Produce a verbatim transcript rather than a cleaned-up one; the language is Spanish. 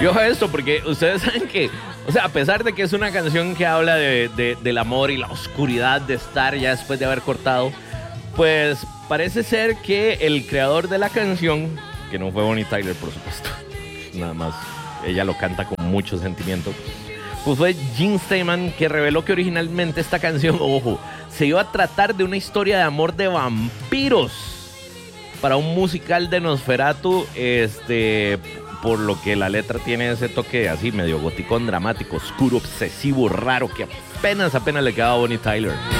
Y ojo a esto, porque ustedes saben que, o sea, a pesar de que es una canción que habla de, de, del amor y la oscuridad de estar ya después de haber cortado, pues parece ser que el creador de la canción, que no fue Bonnie Tyler, por supuesto, nada más, ella lo canta con mucho sentimiento, pues fue Gene Steinman, que reveló que originalmente esta canción, ojo, se iba a tratar de una historia de amor de vampiros para un musical de Nosferatu, este, por lo que la letra tiene ese toque así medio goticón, dramático, oscuro, obsesivo, raro, que apenas, apenas le quedaba a Bonnie Tyler.